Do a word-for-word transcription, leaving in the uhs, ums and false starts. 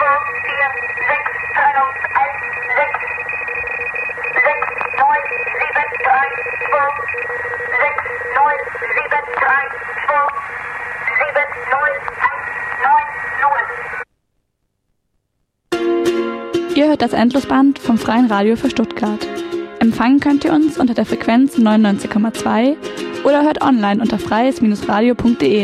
vier, sechs, drei, eins, sechs, sechs, neun, sieben, drei, zwei, sechs, neun, sieben, drei, zwei, sieben, neun, eins, neun, null. Ihr hört das Endlosband vom Freien Radio für Stuttgart. Empfangen könnt ihr uns unter der Frequenz neunundneunzig Komma zwei oder hört online unter freies Bindestrich radio punkt de.